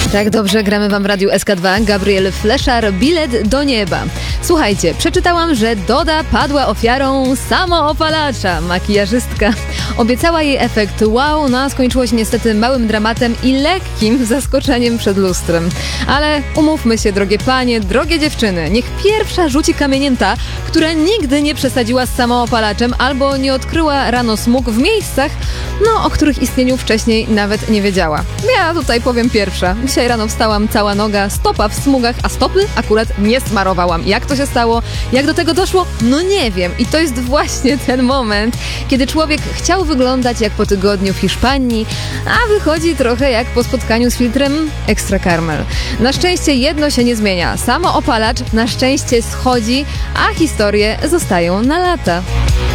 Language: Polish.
Tak dobrze gramy wam w Radiu SK2. Gabriel Fleszar, Bilet do nieba. Słuchajcie, przeczytałam, że Doda padła ofiarą samoopalacza. Makijażystka obiecała jej efekt wow, no a skończyło się niestety małym dramatem i lekkim zaskoczeniem przed lustrem. Ale umówmy się, drogie panie, drogie dziewczyny, niech pierwsza rzuci kamieniem ta, która nigdy nie przesadziła z samoopalaczem albo nie odkryła rano smug w miejscach, o których istnieniu wcześniej nawet nie wiedziała. Ja tutaj powiem pierwsza. Dzisiaj rano wstałam, cała noga, stopa w smugach, a stopy akurat nie smarowałam. Jak to się stało? Jak do tego doszło? No nie wiem. I to jest właśnie ten moment, kiedy człowiek chciał wyglądać jak po tygodniu w Hiszpanii, a wychodzi trochę jak po spotkaniu z filtrem Extra Caramel. Na szczęście jedno się nie zmienia. Samoopalacz na szczęście schodzi, a historie zostają na lata.